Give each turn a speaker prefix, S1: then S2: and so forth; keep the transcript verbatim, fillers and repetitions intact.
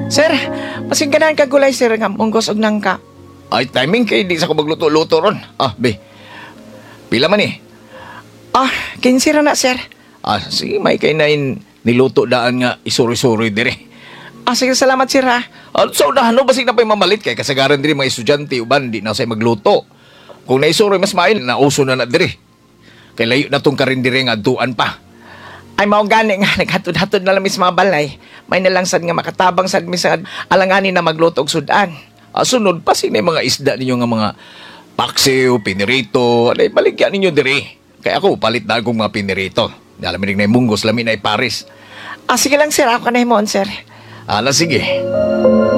S1: Sir, masing ganahan ka gulay sir nga munggos og nangka.
S2: Ay, timing kay di sa ko magluto-luto ron. Ah, be. Pila man eh.
S1: Ah, kinsira na sir.
S2: Ah, sige, may kay na in niluto daan nga isuri-suri dire.
S1: Ah, sige salamat sir ha.
S2: At sa unahan, no, basig na pa'y mamalit kay kasagaran diri mga estudyante uban di na say magluto. Kung naisuri mas mail, nauso na na diri. Kay layo na tong karindire nga duan pa.
S1: Ay mao gani nga naghatod-hatod na lang mis mga balay. May nalangsad nga makatabang sad mi sa alanganin na magluto og sudan.
S2: Ah, sunod pa sing mga isda ninyo nga mga paksiw, pinirito, alay baligyan ninyo diri. Kaya ako palit na akong mga pinirito. Alam mo na munggos, lamin ay Paris.
S1: Ah, sige lang sir, ako na himon sir.
S2: Ala, sige.